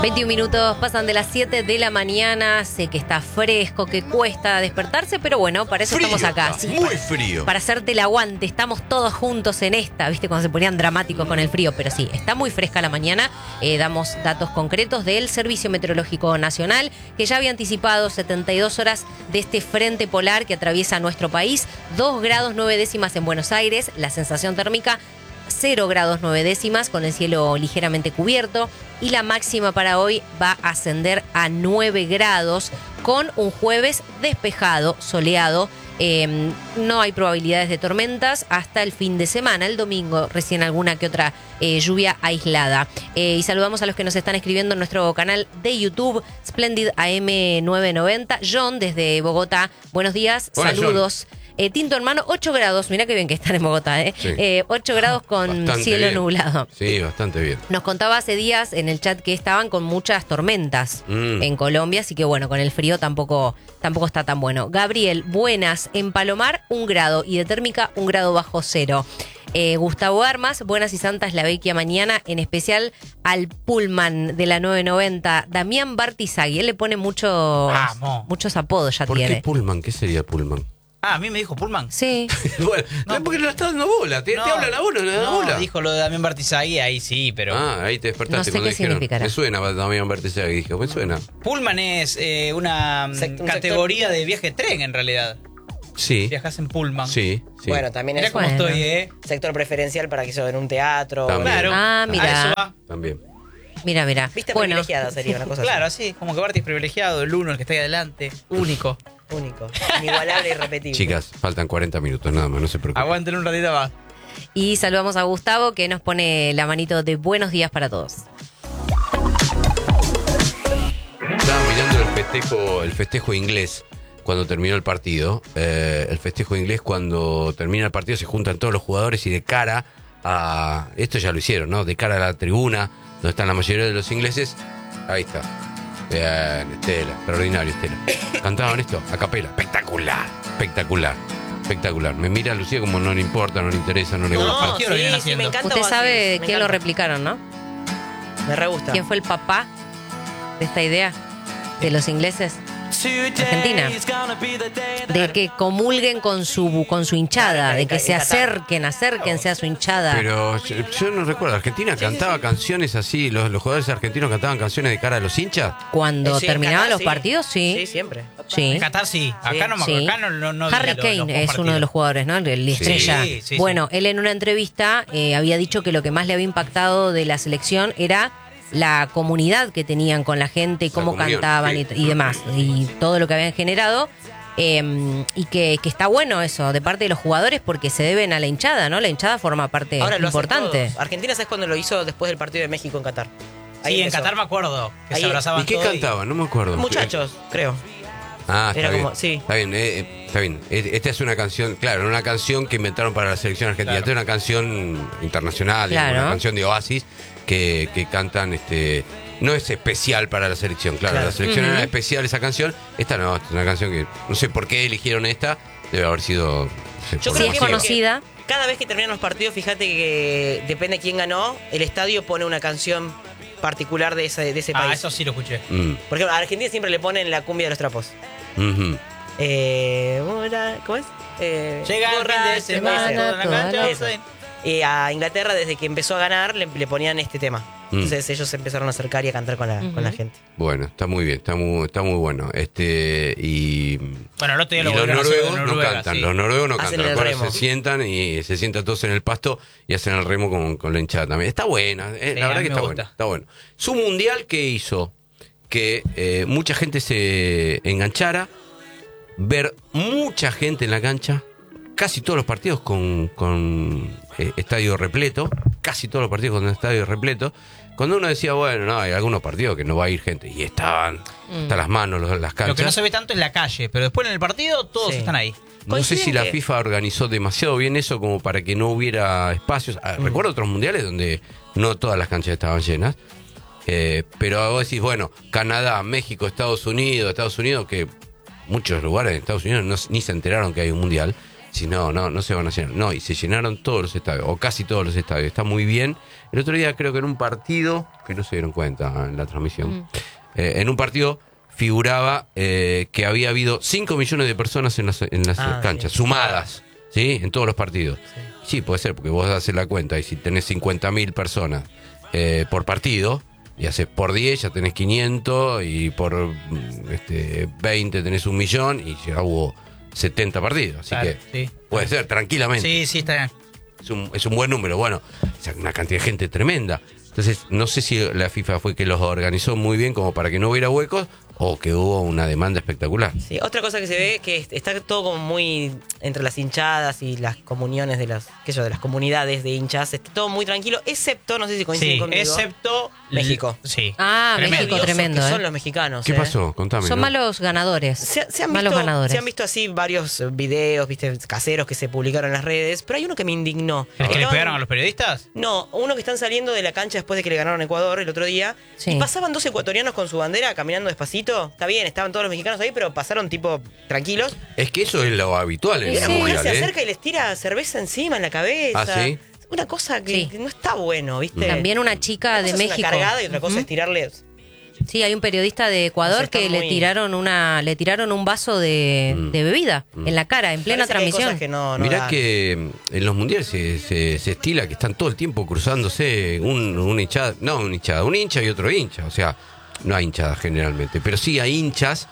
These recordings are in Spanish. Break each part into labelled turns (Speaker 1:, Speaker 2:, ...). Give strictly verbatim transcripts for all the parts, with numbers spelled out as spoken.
Speaker 1: veintiún minutos pasan de las siete de la mañana. Sé que está fresco, que cuesta despertarse, pero bueno, para eso
Speaker 2: Frío,
Speaker 1: estamos acá.
Speaker 2: está
Speaker 1: Sí,
Speaker 2: muy
Speaker 1: para,
Speaker 2: frío.
Speaker 1: Para hacerte el aguante. Estamos todos juntos en esta, ¿viste? Cuando se ponían dramáticos con el frío. Pero sí, está muy fresca la mañana. Eh, damos datos concretos del Servicio Meteorológico Nacional, que ya había anticipado setenta y dos horas de este frente polar que atraviesa nuestro país. dos grados nueve décimas en Buenos Aires. La sensación térmica cero grados nueve décimas, con el cielo ligeramente cubierto, y la máxima para hoy va a ascender a nueve grados con un jueves despejado, soleado. Eh, no hay probabilidades de tormentas hasta el fin de semana. El domingo recién alguna que otra eh, lluvia aislada. Eh, y saludamos a los que nos están escribiendo en nuestro canal de YouTube, Splendid A M novecientos noventa. John desde Bogotá, buenos días,
Speaker 2: Hola,
Speaker 1: saludos. Eh, Tinto hermano, ocho grados, mirá qué bien que están en Bogotá, ¿eh?
Speaker 2: Sí.
Speaker 1: eh ocho grados con
Speaker 2: Bastante
Speaker 1: cielo
Speaker 2: bien.
Speaker 1: nublado.
Speaker 2: Sí, bastante bien.
Speaker 1: Nos contaba hace días en el chat que estaban con muchas tormentas
Speaker 2: Mm.
Speaker 1: en Colombia, así que bueno, con el frío tampoco, tampoco está tan bueno. Gabriel, buenas, en Palomar un grado y de térmica un grado bajo cero. Eh, Gustavo Armas, buenas y santas la vecchia mañana, en especial al Pullman de la novecientos noventa, Damián Bartizagui. Él le pone muchos,
Speaker 3: Vamos.
Speaker 1: muchos apodos, ya
Speaker 2: ¿Por
Speaker 1: tiene.
Speaker 2: qué Pullman? ¿Qué sería Pullman?
Speaker 3: Ah, a mí me dijo Pullman.
Speaker 1: Sí.
Speaker 2: Bueno,
Speaker 3: No,
Speaker 2: no, porque no está dando bola. Te,
Speaker 3: No,
Speaker 2: te hablan a vos, no le das
Speaker 3: no,
Speaker 2: bola.
Speaker 3: dijo lo de Damián Bartizagui, ahí sí, pero...
Speaker 2: Ah, ahí te despertaste
Speaker 1: No sé
Speaker 2: cuando
Speaker 1: qué
Speaker 2: dijeron.
Speaker 1: significará.
Speaker 2: Me suena Damián Bartizagui. Dije, me suena.
Speaker 3: Pullman es eh, una mm,
Speaker 4: Sect- un
Speaker 3: categoría de viaje tren, en realidad.
Speaker 2: Sí.
Speaker 3: Viajas en Pullman.
Speaker 2: Sí, sí.
Speaker 4: Bueno, también
Speaker 3: Mirá
Speaker 4: es
Speaker 3: cómo
Speaker 4: un
Speaker 1: Bueno.
Speaker 3: estoy, ¿eh?
Speaker 4: sector preferencial para que eso en un teatro.
Speaker 2: También.
Speaker 3: Claro.
Speaker 1: Ah, mira.
Speaker 3: A eso va.
Speaker 2: También.
Speaker 1: Mira, mira.
Speaker 4: Vista
Speaker 1: Bueno,
Speaker 4: privilegiada sería una cosa
Speaker 3: Claro, así. Como que Barty es privilegiado, el uno, el que está ahí adelante, único.
Speaker 4: así. Único, inigualable e irrepetible.
Speaker 2: Chicas, faltan cuarenta minutos nada más, no se preocupen.
Speaker 3: Aguanten un ratito más.
Speaker 1: y saludamos a Gustavo, que nos pone la manito de buenos días para todos.
Speaker 2: Estaba mirando el festejo, el festejo inglés cuando terminó el partido. Eh, el festejo inglés cuando termina el partido se juntan todos los jugadores y de cara a... Esto ya lo hicieron, ¿no? De cara a la tribuna, donde están la mayoría de los ingleses. Ahí está. Bien, Estela, extraordinario, Estela. Cantaban esto a capela. Espectacular, espectacular, espectacular. Me mira Lucía como no le importa, no le interesa, no le
Speaker 3: No,
Speaker 2: gusta.
Speaker 3: no, ¿qué hora vienen haciendo?
Speaker 4: me encanta.
Speaker 1: Usted
Speaker 4: Oasis,
Speaker 1: sabe
Speaker 4: me
Speaker 1: quién lo
Speaker 4: encanta.
Speaker 1: replicaron, ¿no?
Speaker 4: Me re gusta.
Speaker 1: ¿Quién fue el papá de esta idea de los ingleses? Argentina. De que comulguen con su con su hinchada,
Speaker 4: Claro,
Speaker 1: de que
Speaker 4: en
Speaker 1: se
Speaker 4: Qatar.
Speaker 1: acerquen, acérquense a su hinchada.
Speaker 2: Pero yo, yo no recuerdo, ¿Argentina cantaba canciones así? Los, ¿Los jugadores argentinos cantaban canciones de cara a los hinchas?
Speaker 1: Cuando
Speaker 4: Eh, sí, en
Speaker 1: terminaban
Speaker 4: Qatar,
Speaker 1: los
Speaker 4: sí.
Speaker 1: partidos, sí.
Speaker 4: Sí, siempre.
Speaker 1: Sí.
Speaker 3: En Qatar sí. Acá no me
Speaker 1: Sí.
Speaker 3: acuerdo. Acá no, no, no vi
Speaker 1: Harry
Speaker 3: lo-
Speaker 1: Kane
Speaker 3: los
Speaker 1: es
Speaker 3: partidos.
Speaker 1: uno de los jugadores, ¿no? El, el estrella.
Speaker 3: Sí, sí,
Speaker 1: bueno, él en una entrevista eh, había dicho que lo que más le había impactado de la selección era la comunidad que tenían con la gente y
Speaker 2: La
Speaker 1: cómo
Speaker 2: comunión,
Speaker 1: cantaban
Speaker 2: sí.
Speaker 1: y, y demás, y todo lo que habían generado. eh, y que, que está bueno eso de parte de los jugadores porque se deben a la hinchada, ¿no? La hinchada forma parte
Speaker 4: Ahora lo hacen
Speaker 1: importante.
Speaker 4: todos. Argentina, ¿sabes cuándo lo hizo? Después del partido de México en Qatar.
Speaker 3: Sí, en
Speaker 4: empezó.
Speaker 3: Qatar me acuerdo. Que
Speaker 4: Ahí-
Speaker 3: se abrazaban
Speaker 2: ¿Y qué
Speaker 3: todos
Speaker 2: cantaban? No me acuerdo.
Speaker 4: Muchachos, creo.
Speaker 2: Ah, está
Speaker 4: Era
Speaker 2: bien.
Speaker 4: como- sí.
Speaker 2: Está bien, eh, eh, está bien. Eh, Esta es una canción, claro, una canción que inventaron para la selección argentina.
Speaker 3: Claro.
Speaker 2: Esta es una canción internacional, digamos,
Speaker 1: Claro.
Speaker 2: una canción de Oasis que, que cantan, este, no es especial para la selección, claro,
Speaker 4: Claro.
Speaker 2: la selección
Speaker 1: Ujú.
Speaker 2: era especial esa canción. Esta no, esta es una canción que no sé por qué eligieron esta, debe haber sido... no sé,
Speaker 4: Yo
Speaker 2: por
Speaker 1: Si
Speaker 4: creo
Speaker 1: es
Speaker 4: que-
Speaker 2: motivo.
Speaker 1: conocida,
Speaker 4: Cada vez que terminan los partidos, fíjate que depende de quién ganó, el estadio pone una canción particular de ese, de ese
Speaker 3: Ah,
Speaker 4: país.
Speaker 3: eso sí lo escuché.
Speaker 2: Mm,
Speaker 4: Por ejemplo, a Argentina siempre le ponen la cumbia de los trapos.
Speaker 2: ujú.
Speaker 4: Eh, hola, ¿cómo es? Eh,
Speaker 3: Llega el fin de
Speaker 4: borracho,
Speaker 3: semana,
Speaker 4: ese.
Speaker 1: toda
Speaker 3: toda la cancha,
Speaker 4: Eso.
Speaker 3: sí.
Speaker 4: Y a Inglaterra, desde que empezó a ganar, le, le ponían este tema.
Speaker 2: Mm.
Speaker 4: Entonces ellos se empezaron a acercar y a cantar con la,
Speaker 1: Ujú.
Speaker 4: con la gente.
Speaker 2: Bueno, está muy bien, está muy, está muy bueno. Este, y...
Speaker 3: Bueno, el otro
Speaker 2: Y
Speaker 3: día lo
Speaker 2: los
Speaker 3: volvieron a hacer
Speaker 2: noruegos
Speaker 3: en
Speaker 2: no
Speaker 3: Noruega,
Speaker 2: cantan,
Speaker 3: sí.
Speaker 2: los noruegos no
Speaker 4: Hacen
Speaker 2: cantan,
Speaker 4: el
Speaker 2: recuerda,
Speaker 4: remo.
Speaker 2: se sientan y se sientan todos en el pasto y hacen el remo con, con la hinchada también. Está buena, eh,
Speaker 3: Sí,
Speaker 2: la
Speaker 3: a
Speaker 2: verdad
Speaker 3: mí
Speaker 2: que
Speaker 3: me
Speaker 2: está
Speaker 3: gusta.
Speaker 2: bueno, está bueno. Su mundial que hizo que eh, mucha gente se enganchara, ver mucha gente en la cancha, casi todos los partidos con, con eh, estadio repleto, casi todos los partidos con estadio repleto. Cuando uno decía, bueno, no, hay algunos partidos que no va a ir gente, y estaban hasta las manos los- las canchas.
Speaker 3: Lo que no se ve tanto es la calle, pero después en el partido todos
Speaker 4: Sí.
Speaker 3: están ahí.
Speaker 2: No sé si
Speaker 4: Coinciden
Speaker 2: la
Speaker 4: que-
Speaker 2: FIFA organizó demasiado bien eso como para que no hubiera espacios. Ah, recuerdo otros mundiales donde no todas las canchas estaban llenas. Eh, pero vos decís, bueno, Canadá, México, Estados Unidos, Estados Unidos, que muchos lugares de Estados Unidos no, ni se enteraron que hay un mundial. Si no, no, no se van a llenar. No, y se llenaron todos los estadios, o casi todos los estadios. Está muy bien. El otro día creo que en un partido, que no se dieron cuenta en la transmisión, mm. eh, en un partido figuraba eh, que había habido cinco millones de personas en las, en las ah, canchas, sí. sumadas, ¿sí? En todos los partidos. Sí. sí, puede ser, porque vos haces la cuenta y si tenés cincuenta mil personas eh, por partido, y haces por diez ya tenés quinientos, y por este, veinte tenés un millón, y ya hubo setenta partidos. Así claro, que sí. puede ser, tranquilamente.
Speaker 3: Sí, sí, está bien.
Speaker 2: Es un, es un buen número. Bueno, es una cantidad de gente tremenda. Entonces, no sé si la FIFA fue que los organizó muy bien como para que no hubiera huecos o que hubo una demanda espectacular.
Speaker 4: Sí, otra cosa que se ve que está todo como muy entre las hinchadas y las comuniones de las, qué sé yo, de las comunidades de hinchas, está todo muy tranquilo, excepto, no sé si coinciden
Speaker 3: sí,
Speaker 4: conmigo.
Speaker 3: excepto
Speaker 4: México.
Speaker 3: Sí.
Speaker 1: Ah, tremendo. México tremendo,
Speaker 4: que
Speaker 1: ¿eh?
Speaker 4: son los mexicanos.
Speaker 2: ¿Qué
Speaker 4: ¿eh?
Speaker 2: pasó? Contame.
Speaker 1: Son
Speaker 2: ¿no?
Speaker 1: malos ganadores.
Speaker 4: Se, se han
Speaker 1: malos
Speaker 4: visto,
Speaker 1: ganadores.
Speaker 4: Se han visto así varios videos, viste, caseros que se publicaron en las redes, pero hay uno que me indignó.
Speaker 3: ¿El que le pegaron a los periodistas?
Speaker 4: No, uno que están saliendo de la cancha después de que le ganaron a Ecuador el otro día. Sí. Y pasaban dos ecuatorianos con su bandera caminando despacito. Está bien, estaban todos los mexicanos ahí, pero pasaron tipo tranquilos.
Speaker 2: Es que eso es lo habitual en
Speaker 4: y
Speaker 2: el
Speaker 4: sí.
Speaker 2: mundial,
Speaker 4: se
Speaker 2: ¿eh?
Speaker 4: acerca y les tira cerveza encima en la cabeza.
Speaker 2: ¿Ah, sí?
Speaker 4: Una cosa que,
Speaker 1: sí.
Speaker 4: que no está bueno, ¿viste?
Speaker 1: También una chica de
Speaker 4: cosa
Speaker 1: México.
Speaker 4: Es una cargada y otra cosa uh-huh. es tirarle.
Speaker 1: Sí, hay un periodista de Ecuador que muy... le tiraron una, le tiraron un vaso de, mm. de bebida mm. en la cara, en plena
Speaker 4: Parece
Speaker 1: transmisión.
Speaker 4: Que no, no
Speaker 2: Mirá
Speaker 4: dan.
Speaker 2: que en los mundiales se, se, se estila que están todo el tiempo cruzándose un, un hinchada, no un hinchada, un hincha y otro hincha. O sea, no hay hinchadas generalmente, pero sí hay hinchas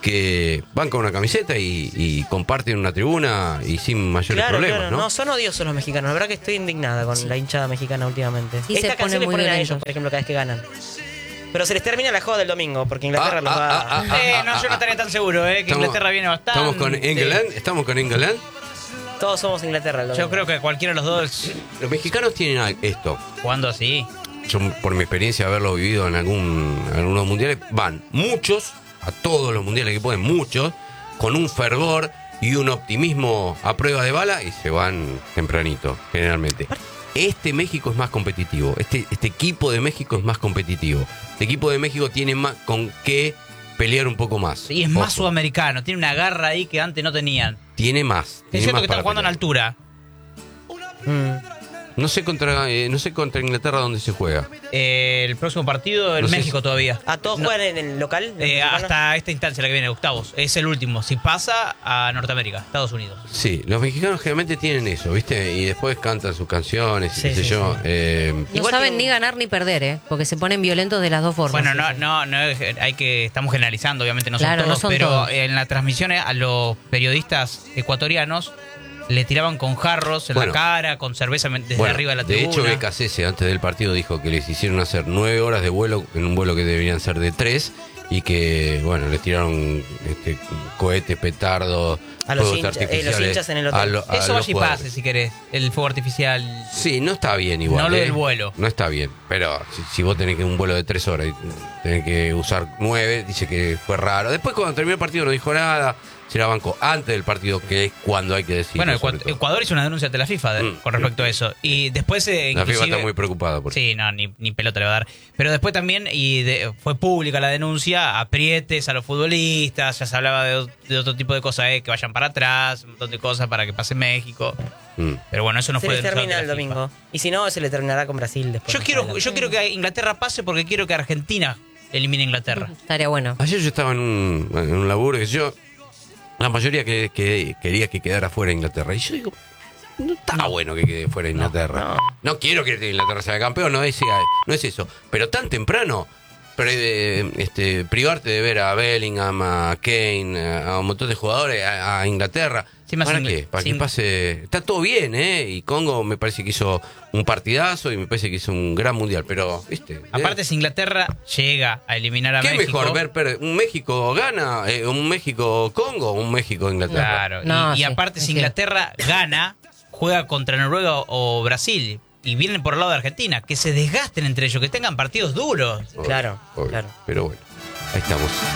Speaker 2: que van con una camiseta y, y comparten una tribuna y sin mayores
Speaker 4: claro,
Speaker 2: problemas,
Speaker 4: claro.
Speaker 2: ¿no?
Speaker 4: No, son odiosos los mexicanos. La verdad que estoy indignada con sí. la hinchada mexicana últimamente.
Speaker 1: Sí,
Speaker 4: Esta
Speaker 1: se
Speaker 4: canción
Speaker 1: pone
Speaker 4: le ponen
Speaker 1: muy
Speaker 4: a ellos, por ejemplo, cada vez que ganan. Pero se les termina la joda del domingo, porque Inglaterra
Speaker 2: Ah,
Speaker 4: los
Speaker 2: ah,
Speaker 4: va...
Speaker 2: ah, ah,
Speaker 3: Eh,
Speaker 2: ah,
Speaker 3: no,
Speaker 2: ah,
Speaker 3: yo no estaría tan seguro, eh, que
Speaker 2: estamos,
Speaker 3: Inglaterra viene bastante.
Speaker 2: ¿Estamos con England? ¿Estamos con England?
Speaker 4: Todos somos Inglaterra. El
Speaker 3: yo creo que cualquiera de los dos...
Speaker 2: Los mexicanos tienen esto.
Speaker 3: Jugando así.
Speaker 2: Yo, por mi experiencia de haberlo vivido en algún en algunos mundiales, van muchos, a todos los mundiales que pueden, muchos, con un fervor y un optimismo a prueba de bala y se van tempranito, generalmente. Este México es más competitivo, este, este equipo de México es más competitivo. Este equipo de México tiene más con qué pelear un poco más.
Speaker 3: Y es
Speaker 2: Ojo.
Speaker 3: más sudamericano, tiene una garra ahí que antes no tenían.
Speaker 2: Tiene más.
Speaker 3: Es cierto que están jugando en altura.
Speaker 2: Mm. No sé contra eh, no sé contra Inglaterra dónde se juega.
Speaker 3: Eh, el próximo partido en
Speaker 2: no
Speaker 3: México
Speaker 2: si...
Speaker 3: todavía.
Speaker 4: ¿A todos
Speaker 3: no.
Speaker 4: juegan en el local?
Speaker 3: Eh, hasta esta instancia, la que viene, octavos. Es el último. Si pasa a Norteamérica, Estados Unidos.
Speaker 2: Sí, los mexicanos generalmente tienen eso, ¿viste? Y después cantan sus canciones y
Speaker 4: sí,
Speaker 2: qué sé
Speaker 4: sí,
Speaker 2: yo.
Speaker 4: Sí.
Speaker 2: Eh...
Speaker 1: No Igual saben que... ni ganar ni perder, ¿eh? Porque se ponen violentos de las dos formas.
Speaker 3: Bueno, no,
Speaker 1: sí.
Speaker 3: no, no, hay que, estamos generalizando, obviamente no
Speaker 1: claro,
Speaker 3: son todos,
Speaker 1: no son
Speaker 3: pero
Speaker 1: todos.
Speaker 3: En las transmisiones a los periodistas ecuatorianos le tiraban con jarros en
Speaker 2: bueno,
Speaker 3: la cara, con cerveza desde
Speaker 2: bueno,
Speaker 3: arriba de la
Speaker 2: de
Speaker 3: tribuna.
Speaker 2: De hecho, Becasese antes del partido dijo que les hicieron hacer nueve horas de vuelo en un vuelo que deberían ser de tres y que, bueno, les tiraron este, cohetes, petardos,
Speaker 4: a los,
Speaker 2: fuegos
Speaker 4: hincha,
Speaker 2: artificiales.
Speaker 4: Eh, los hinchas en el hotel.
Speaker 2: A lo, a
Speaker 3: Eso vaya y
Speaker 2: jugadores.
Speaker 3: pase, si querés, el fuego artificial.
Speaker 2: Sí, no está bien igual.
Speaker 3: No lo
Speaker 2: ¿eh?
Speaker 3: del vuelo.
Speaker 2: No está bien, pero si, si vos tenés que un vuelo de tres horas y tenés que usar nueve, dice que fue raro. Después cuando terminó el partido no dijo nada. Si era banco antes del partido, que es cuando hay que decir.
Speaker 3: Bueno, Ecuador, Ecuador hizo una denuncia ante la FIFA de, mm. con respecto a eso. Y después. Eh,
Speaker 2: la FIFA está muy preocupada por eso.
Speaker 3: Sí, no, ni, ni pelota le va a dar. Pero después también, y de, fue pública la denuncia, aprietes a los futbolistas, ya se hablaba de, de otro tipo de cosas, eh, que vayan para atrás, un montón de cosas para que pase México. Mm. Pero bueno, eso no
Speaker 4: se
Speaker 3: fue
Speaker 4: les termina el domingo. Y si no, se le terminará con Brasil después.
Speaker 3: Yo quiero, yo quiero que Inglaterra pase porque quiero que Argentina elimine a Inglaterra.
Speaker 1: Estaría bueno.
Speaker 2: Ayer yo estaba en un, en un laburo que yo. La mayoría que, que quería que quedara fuera Inglaterra. Y yo digo, no está no. bueno que quede fuera Inglaterra. No, no. no quiero que Inglaterra sea campeón, no es, no es eso. Pero tan temprano, pre, este, privarte de ver a Bellingham, a Kane, a un montón de jugadores, a, a Inglaterra. Sí, ¿Para sin, qué? Para sin... que pase... Está todo bien, ¿eh? Y Congo me parece que hizo un partidazo y me parece que hizo un gran mundial, pero, ¿viste?
Speaker 3: Aparte, ¿eh? Si Inglaterra llega a eliminar a
Speaker 2: ¿Qué
Speaker 3: México...
Speaker 2: ¿Qué mejor ver un México gana, eh, un México-Congo o un México-Inglaterra?
Speaker 3: Claro,
Speaker 1: no,
Speaker 3: y,
Speaker 1: sí,
Speaker 3: y aparte, si
Speaker 1: sí.
Speaker 3: Inglaterra gana, juega contra Noruega o Brasil y vienen por el lado de Argentina, que se desgasten entre ellos, que tengan partidos duros.
Speaker 2: Obvio,
Speaker 4: claro,
Speaker 2: obvio.
Speaker 4: claro.
Speaker 2: Pero bueno, ahí estamos.